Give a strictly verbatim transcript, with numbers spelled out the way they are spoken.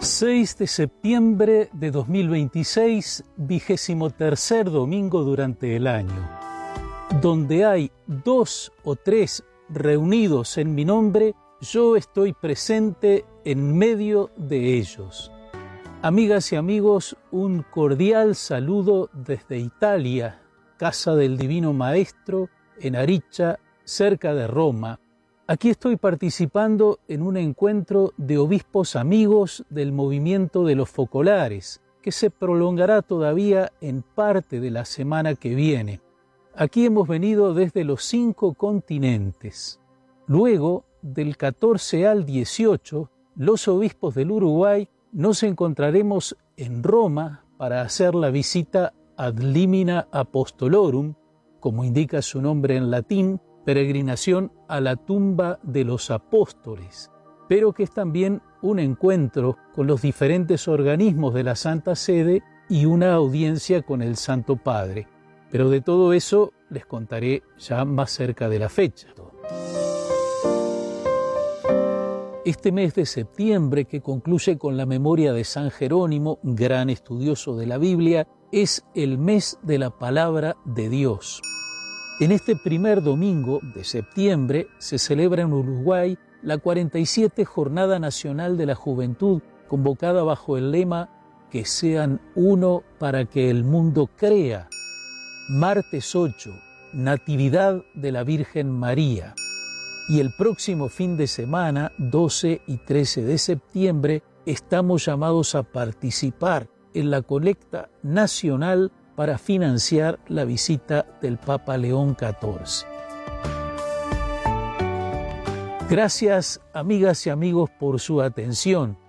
seis de septiembre de dos mil veintiséis, vigésimo tercer domingo durante el año. Donde hay dos o tres reunidos en mi nombre, yo estoy presente en medio de ellos. Amigas y amigos, un cordial saludo desde Italia, Casa del Divino Maestro, en Aricha, cerca de Roma. Aquí estoy participando en un encuentro de obispos amigos del movimiento de los focolares, que se prolongará todavía en parte de la semana que viene. Aquí hemos venido desde los cinco continentes. Luego, del catorce al dieciocho, los obispos del Uruguay nos encontraremos en Roma para hacer la visita ad limina apostolorum, como indica su nombre en latín, peregrinación a la tumba de los apóstoles, pero que es también un encuentro con los diferentes organismos de la Santa Sede y una audiencia con el Santo Padre. Pero de todo eso les contaré ya más cerca de la fecha. Este mes de septiembre, que concluye con la memoria de San Jerónimo, gran estudioso de la Biblia, es el mes de la palabra de Dios. En este primer domingo de septiembre se celebra en Uruguay la cuarenta y siete Jornada Nacional de la Juventud, convocada bajo el lema «Que sean uno para que el mundo crea». Martes ocho, Natividad de la Virgen María. Y el próximo fin de semana, doce y trece de septiembre, estamos llamados a participar en la colecta nacional para financiar la visita del Papa León catorce. Gracias, amigas y amigos, por su atención.